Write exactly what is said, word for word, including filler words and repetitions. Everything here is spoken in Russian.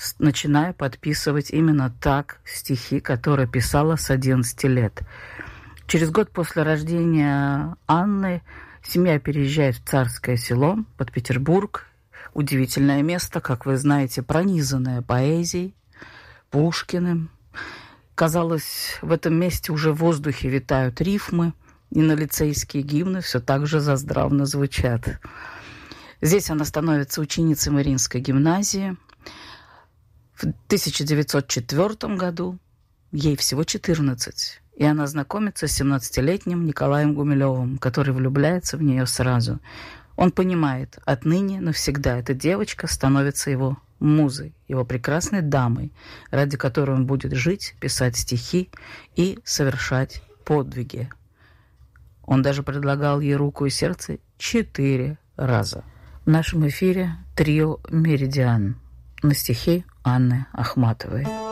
начиная подписывать именно так стихи, которые писала с одиннадцати лет. Через год после рождения Анны семья переезжает в Царское Село под Петербург. Удивительное место, как вы знаете, пронизанное поэзией, Пушкиным. Казалось, в этом месте уже в воздухе витают рифмы, и на лицейские гимны все так же заздравно звучат. Здесь она становится ученицей Мариинской гимназии. В тысяча девятьсот четвёртом году ей всего четырнадцать, и она знакомится с семнадцатилетним Николаем Гумилевым, который влюбляется в нее сразу. Он понимает, отныне навсегда эта девочка становится его музой, его прекрасной дамой, ради которой он будет жить, писать стихи и совершать подвиги. Он даже предлагал ей руку и сердце четыре раза. В нашем эфире трио «Меридиан» на стихи Анны Ахматовой.